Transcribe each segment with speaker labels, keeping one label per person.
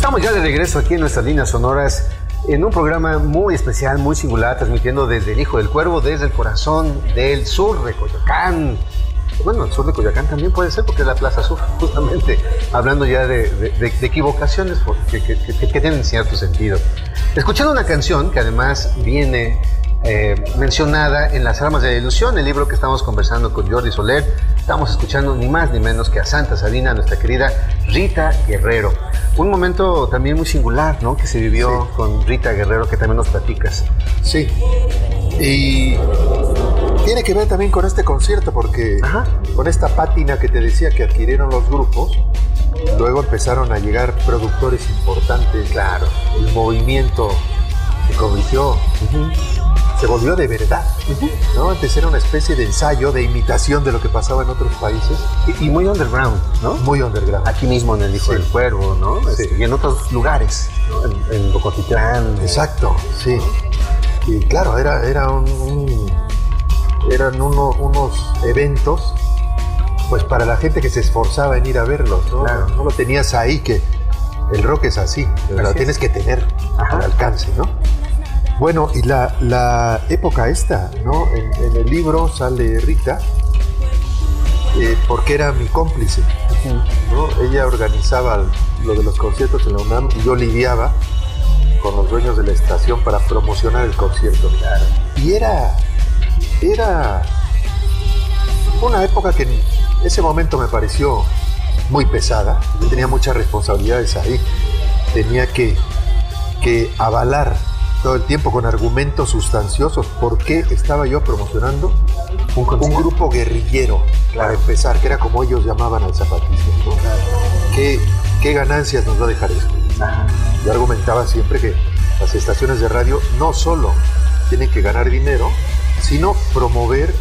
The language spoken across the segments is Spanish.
Speaker 1: Estamos ya de regreso aquí en nuestras líneas sonoras en un programa muy especial, muy singular, transmitiendo desde el Hijo del Cuervo, desde el corazón del sur de Coyoacán. Bueno, el sur de Coyoacán también puede ser porque es la Plaza Sur, justamente, hablando ya de equivocaciones que tienen cierto sentido. Escuchando una canción que además viene mencionada en Las Armas de la Ilusión, el libro que estamos conversando con Jordi Soler. Estamos escuchando ni más ni menos que a Santa Sabina, nuestra querida Rita Guerrero. Un momento también muy singular, ¿no?, que se vivió con Rita Guerrero, que también nos platicas.
Speaker 2: Sí, y tiene que ver también con este concierto, porque con esta pátina que te decía que adquirieron los grupos, luego empezaron a llegar productores importantes.
Speaker 1: Claro.
Speaker 2: El movimiento se convirtió, se volvió de verdad, ¿no? Antes era una especie de ensayo, de imitación de lo que pasaba en otros países.
Speaker 1: Y muy underground, ¿no?
Speaker 2: Muy underground.
Speaker 1: Aquí mismo en el Hijo del Cuervo, ¿no?
Speaker 2: Sí.
Speaker 1: Y en otros lugares, ¿no? En Bocotitlán.
Speaker 2: Exacto, sí. Y claro, eran unos eventos, pues para la gente que se esforzaba en ir a verlos, ¿no?
Speaker 1: Claro.
Speaker 2: No lo tenías ahí, que el rock es así, lo tienes que tener al alcance, ¿no? Bueno, y la época esta, ¿no? En el libro sale Rita, porque era mi cómplice, ¿no? Ella organizaba lo de los conciertos en la UNAM y yo lidiaba con los dueños de la estación para promocionar el concierto.
Speaker 1: Claro.
Speaker 2: Y era una época que en ese momento me pareció muy pesada. Yo tenía muchas responsabilidades ahí. Tenía que avalar todo el tiempo con argumentos sustanciosos por qué estaba yo promocionando un grupo guerrillero, para empezar, que era como ellos llamaban al zapatismo, ¿no? ¿Qué ganancias nos va a dejar esto? Yo argumentaba siempre que las estaciones de radio no solo tienen que ganar dinero, sino promover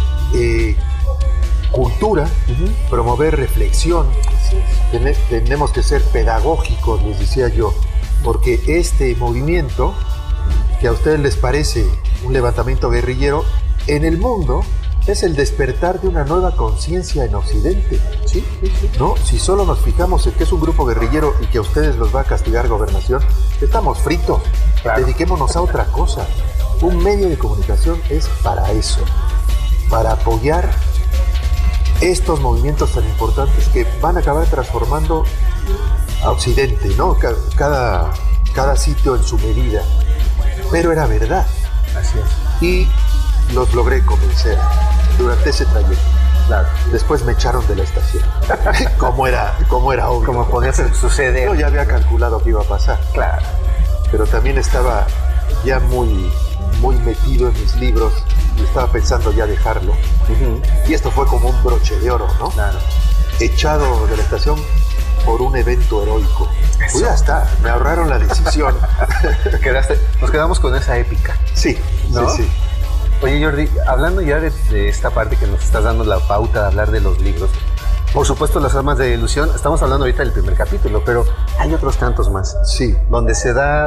Speaker 2: cultura, promover reflexión. Tenemos que ser pedagógicos, les decía yo, porque este movimiento, que a ustedes les parece un levantamiento guerrillero, en el mundo es el despertar de una nueva conciencia en Occidente. ¿Sí? ¿No? Si solo nos fijamos en que es un grupo guerrillero y que a ustedes los va a castigar Gobernación, estamos fritos. Claro. Dediquémonos a otra cosa. Un medio de comunicación es para eso, para apoyar estos movimientos tan importantes que van a acabar transformando a Occidente, ¿no? Cada sitio en su medida. Pero era verdad.
Speaker 1: Así es.
Speaker 2: Y los logré convencer durante ese trayecto.
Speaker 1: Claro.
Speaker 2: Después me echaron de la estación. como era obvio.
Speaker 1: Como podía suceder.
Speaker 2: Yo ya había calculado que iba a pasar.
Speaker 1: Claro.
Speaker 2: Pero también estaba ya muy metido en mis libros y estaba pensando ya dejarlo. Y esto fue como un broche de oro, ¿no?
Speaker 1: Claro.
Speaker 2: Echado de la estación por un evento heroico. Pues ya está, me ahorraron la decisión.
Speaker 1: Nos quedamos con esa épica.
Speaker 2: Sí, ¿no? Sí.
Speaker 1: Oye, Jordi, hablando ya de esta parte que nos estás dando la pauta de hablar de los libros, por supuesto, Las Armas de la Ilusión, estamos hablando ahorita del primer capítulo, pero hay otros tantos más.
Speaker 2: Sí.
Speaker 1: Donde se da,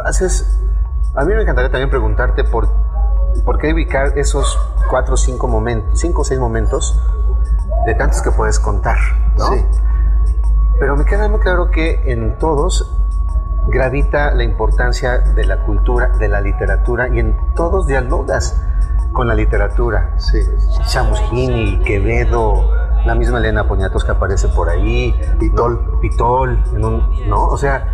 Speaker 1: a mí me encantaría también preguntarte por qué ubicar esos 4 o 5 momentos, 5 o 6 momentos de tantos que puedes contar, ¿no?
Speaker 2: Sí.
Speaker 1: Pero me queda muy claro que en todos gravita la importancia de la cultura, de la literatura, y en todos dialogas con la literatura.
Speaker 2: Sí.
Speaker 1: Chamusquini, Quevedo, la misma Elena Poniatowska que aparece por ahí, Pitol, ¿no? O sea,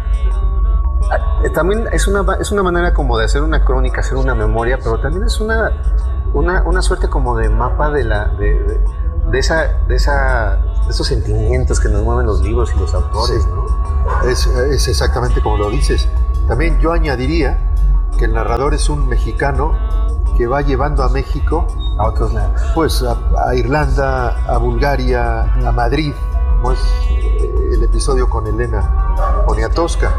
Speaker 1: también es una manera como de hacer una crónica, hacer una memoria, pero también es una suerte como de mapa de esos sentimientos que nos mueven los libros y los autores,
Speaker 2: sí,
Speaker 1: ¿no?
Speaker 2: Es exactamente como lo dices. También yo añadiría que el narrador es un mexicano que va llevando a México
Speaker 1: a otros lados.
Speaker 2: Pues a Irlanda, a Bulgaria, a Madrid, como es el episodio con Elena Poniatowska.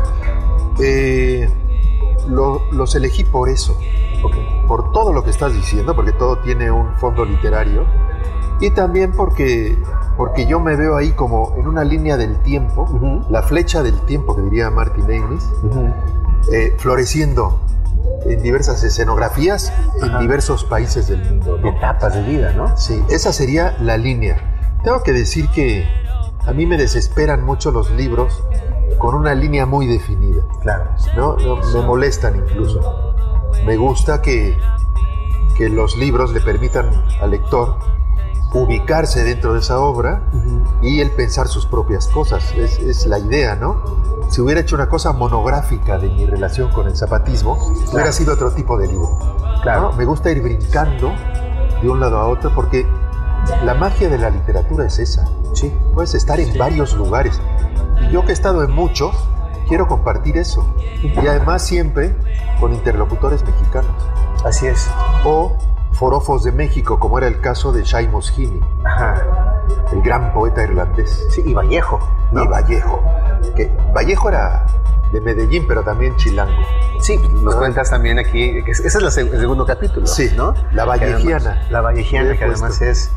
Speaker 2: Los elegí por eso, por todo lo que estás diciendo, porque todo tiene un fondo literario, y también porque yo me veo ahí como en una línea del tiempo, la flecha del tiempo que diría Martin Amis, floreciendo en diversas escenografías, en diversos países del mundo, ¿no?
Speaker 1: Etapas de vida, ¿no?
Speaker 2: Sí, esa sería la línea. Tengo que decir que a mí me desesperan mucho los libros con una línea muy definida.
Speaker 1: Claro.
Speaker 2: ¿No? Me molestan incluso. Me gusta que los libros le permitan al lector ubicarse dentro de esa obra y el pensar sus propias cosas. Es la idea, ¿no? Si hubiera hecho una cosa monográfica de mi relación con el zapatismo, hubiera sido otro tipo de libro.
Speaker 1: Claro.
Speaker 2: ¿No? Me gusta ir brincando de un lado a otro porque la magia de la literatura es esa.
Speaker 1: Sí.
Speaker 2: Puedes estar en varios lugares. Y yo que he estado en muchos, quiero compartir eso. Y además siempre con interlocutores mexicanos.
Speaker 1: Así es.
Speaker 2: O forofos de México, como era el caso de Seamus Heaney, el gran poeta irlandés.
Speaker 1: Sí, y Vallejo, ¿no?
Speaker 2: Y Vallejo. Que Vallejo era de Medellín, pero también chilango.
Speaker 1: Sí, nos cuentas también aquí, que ese es el segundo capítulo,
Speaker 2: sí,
Speaker 1: ¿no?
Speaker 2: La vallejiana.
Speaker 1: La vallejiana, que además es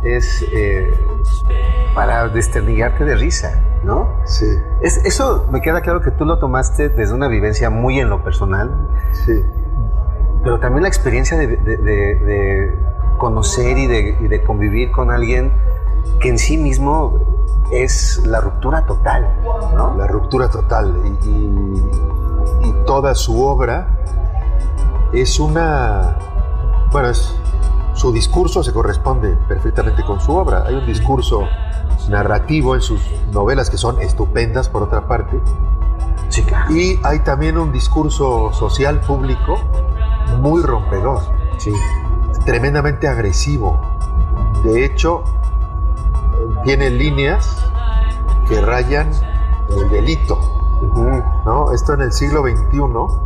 Speaker 1: para desternillarte de risa, ¿no?
Speaker 2: Sí.
Speaker 1: Eso me queda claro que tú lo tomaste desde una vivencia muy en lo personal.
Speaker 2: Sí.
Speaker 1: Pero también la experiencia de conocer y de convivir con alguien que en sí mismo es la ruptura total, ¿no?
Speaker 2: La ruptura total. Y toda su obra es una... Bueno, su discurso se corresponde perfectamente con su obra. Hay un discurso narrativo en sus novelas que son estupendas, por otra parte.
Speaker 1: Sí, claro.
Speaker 2: Y hay también un discurso social público muy rompedor,
Speaker 1: sí,
Speaker 2: tremendamente agresivo. De hecho, tiene líneas que rayan el delito, ¿no? Esto en el siglo XXI,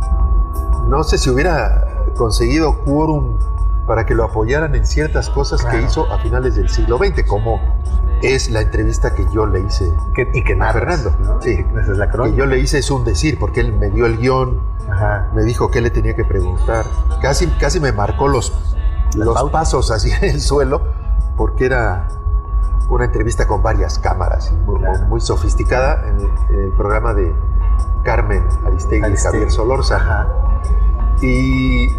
Speaker 2: no sé si hubiera conseguido quórum para que lo apoyaran en ciertas cosas que hizo a finales del siglo XX, como es la entrevista que yo le hice
Speaker 1: a
Speaker 2: Fernando,
Speaker 1: ¿no?
Speaker 2: Sí,
Speaker 1: esa es la crónica.
Speaker 2: Que yo le hice es un decir, porque él me dio el guión, me dijo qué le tenía que preguntar, casi me marcó los pasos hacia el suelo, porque era una entrevista con varias cámaras, muy sofisticada, en el programa de Carmen Aristegui y Javier Solórzano. Y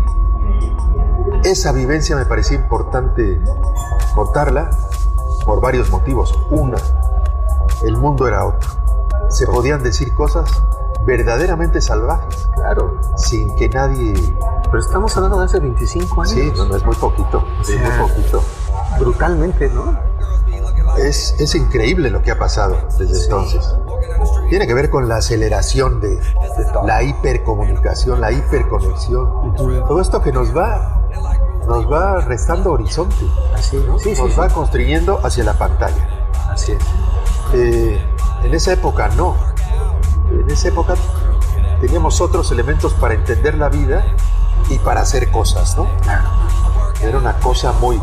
Speaker 2: esa vivencia me parecía importante contarla por varios motivos. Una, el mundo era otro. Se podían decir cosas verdaderamente salvajes,
Speaker 1: claro,
Speaker 2: sin que nadie...
Speaker 1: Pero estamos hablando de hace 25 años.
Speaker 2: Sí, no es muy poquito, es muy poquito.
Speaker 1: Brutalmente, ¿no?
Speaker 2: Es increíble lo que ha pasado desde entonces. Tiene que ver con la aceleración de la hipercomunicación, la hiperconexión. Todo esto que nos va restando horizonte.
Speaker 1: Así,
Speaker 2: ¿no?
Speaker 1: Sí,
Speaker 2: nos va constriñendo hacia la pantalla.
Speaker 1: Así es.
Speaker 2: En esa época no. En esa época teníamos otros elementos para entender la vida y para hacer cosas, ¿no? Era una cosa muy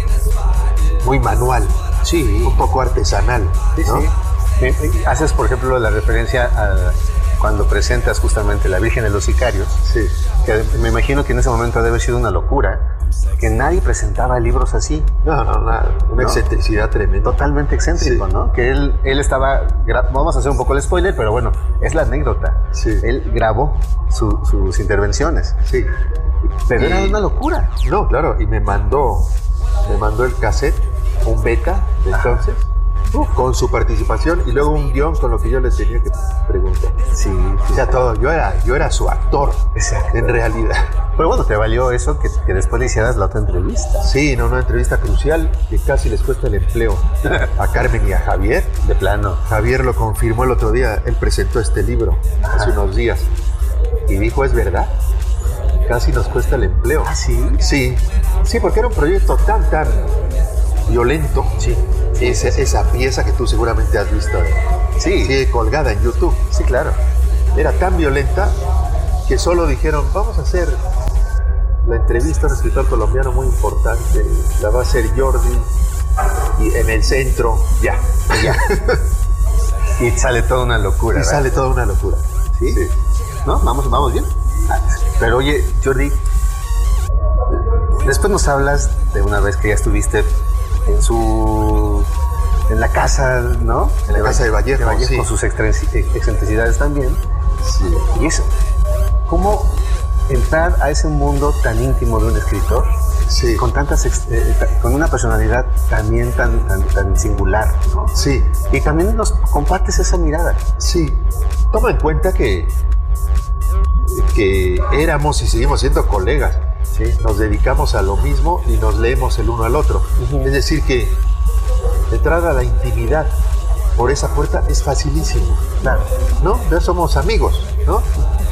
Speaker 2: manual, un poco artesanal, ¿no?
Speaker 1: Sí. Haces, por ejemplo, la referencia a cuando presentas justamente La Virgen de los Sicarios, que me imagino que en ese momento debe haber sido una locura, que nadie presentaba libros así.
Speaker 2: No, nada, una excentricidad tremenda.
Speaker 1: Totalmente excéntrico, ¿no? Que él estaba, vamos a hacer un poco el spoiler, pero bueno, es la anécdota. Él grabó sus intervenciones.
Speaker 2: Sí.
Speaker 1: Pero era una locura.
Speaker 2: No, claro, y me mandó el cassette, un beta de entonces, con su participación y luego un guión con lo que yo le tenía que preguntar.
Speaker 1: Sí.
Speaker 2: O sea, todo. Yo era su actor, en realidad.
Speaker 1: Pero bueno, te valió eso que después le hicieras la otra entrevista.
Speaker 2: Sí, una entrevista crucial que casi les cuesta el empleo a Carmen y a Javier.
Speaker 1: De plano.
Speaker 2: Javier lo confirmó el otro día. Él presentó este libro hace unos días y dijo, ¿es verdad? Casi nos cuesta el empleo.
Speaker 1: ¿Ah, sí?
Speaker 2: Sí, porque era un proyecto tan violento. Sí. Esa pieza que tú seguramente has visto. Sí, colgada en YouTube.
Speaker 1: Sí, claro.
Speaker 2: Era tan violenta que solo dijeron, vamos a hacer la entrevista a un escritor colombiano muy importante. La va a hacer Jordi. Y en el centro, ya.
Speaker 1: Y sale toda una locura.
Speaker 2: Sale toda una locura.
Speaker 1: ¿Sí? ¿No? Vamos bien. Pero oye, Jordi, después nos hablas de una vez que ya estuviste en la casa, ¿no?
Speaker 2: En la casa de Vallejo,
Speaker 1: con sus excentricidades también.
Speaker 2: Sí.
Speaker 1: Y eso, ¿cómo entrar a ese mundo tan íntimo de un escritor
Speaker 2: Sí.
Speaker 1: con con una personalidad también tan singular, ¿no?
Speaker 2: Sí,
Speaker 1: Y también nos compartes esa mirada.
Speaker 2: sí. Toma en cuenta que éramos y seguimos siendo colegas.
Speaker 1: Sí.
Speaker 2: Nos dedicamos a lo mismo y nos leemos el uno al otro.
Speaker 1: Ujú.
Speaker 2: Es decir, que entrar a la intimidad por esa puerta es facilísimo,
Speaker 1: Claro.
Speaker 2: ¿no? Ya somos amigos, ¿no?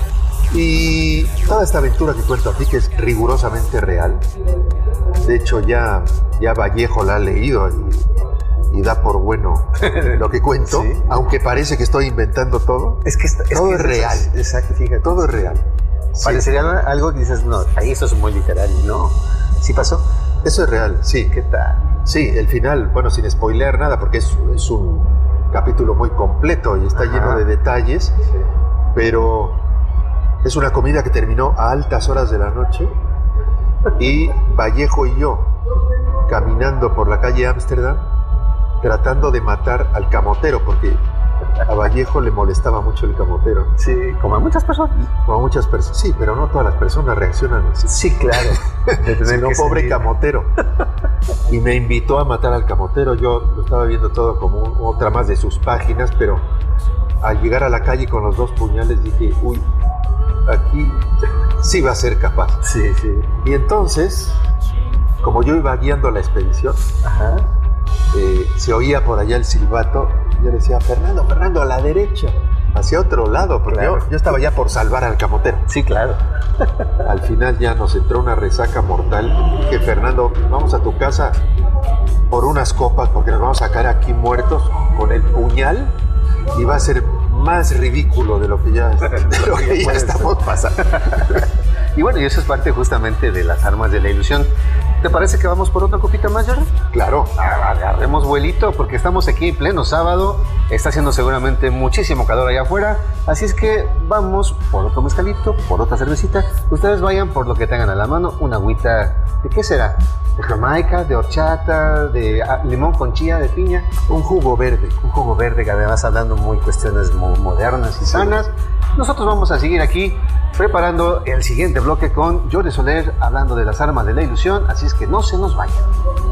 Speaker 2: Y toda esta aventura que cuento aquí, que es rigurosamente real, de hecho ya Vallejo la ha leído y da por bueno lo que cuento,
Speaker 1: Sí.
Speaker 2: aunque parece que estoy inventando todo. Todo es real.
Speaker 1: Exacto, fíjate.
Speaker 2: Todo es real. Sí.
Speaker 1: Parecería algo que dices, no, ahí eso es muy literario. No, ¿sí pasó?
Speaker 2: Eso es real, sí.
Speaker 1: ¿Qué tal?
Speaker 2: Sí, el final, bueno, sin spoilear nada, porque es un capítulo muy completo y está lleno de detalles, pero es una comida que terminó a altas horas de la noche y Vallejo y yo caminando por la calle Ámsterdam tratando de matar al camotero, porque a Vallejo le molestaba mucho el camotero.
Speaker 1: Sí, como a muchas personas.
Speaker 2: Como a muchas personas. Sí, pero no todas las personas reaccionan así.
Speaker 1: Sí, claro. De tener
Speaker 2: Sino
Speaker 1: que
Speaker 2: pobre
Speaker 1: salir.
Speaker 2: camotero. Y me invitó a matar al camotero. Yo lo estaba viendo todo como otra más de sus páginas, pero al llegar a la calle con los dos puñales dije, uy, aquí sí va a ser capaz.
Speaker 1: Sí, sí.
Speaker 2: Y entonces, como yo iba guiando la expedición,
Speaker 1: Ajá.
Speaker 2: se oía por allá el silbato. Yo le decía, Fernando, a la derecha, hacia otro lado, porque
Speaker 1: Claro.
Speaker 2: yo estaba ya por salvar al camotero.
Speaker 1: Sí, claro.
Speaker 2: Al final ya nos entró una resaca mortal. Dije, Fernando, vamos a tu casa por unas copas porque nos vamos a caer aquí muertos con el puñal y va a ser más ridículo de lo que ya estamos pasando.
Speaker 1: Y bueno, y eso es parte justamente de las armas de la ilusión. ¿Te parece que vamos por otra copita más, Jordi?
Speaker 2: Claro.
Speaker 1: Agarremos vuelito porque estamos aquí en pleno sábado. Está haciendo seguramente muchísimo calor allá afuera. Así es que vamos por otro mezcalito, por otra cervecita. Ustedes vayan por lo que tengan a la mano. Una agüita, ¿de qué será? ¿De jamaica, de horchata, de limón con chía, de piña?
Speaker 2: Un jugo verde.
Speaker 1: Un jugo verde que además hablando muy cuestiones modernas y sanas. Nosotros vamos a seguir aquí preparando el siguiente bloque con Jordi Soler hablando de las armas de la ilusión. Así es que no se nos vayan.